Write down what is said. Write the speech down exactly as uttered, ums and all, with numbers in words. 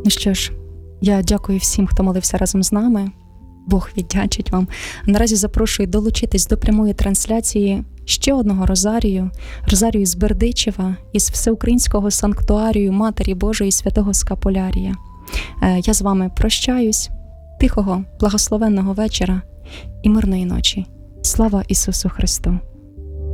Ну що ж, я дякую всім, хто молився разом з нами. Бог віддячить вам. Наразі запрошую долучитись до прямої трансляції ще одного розарію, розарію з Бердичева, із Всеукраїнського санктуарію Матері Божої Святого Скапулярія. Я з вами прощаюсь. Тихого, благословенного вечора і мирної ночі. Слава Ісусу Христу!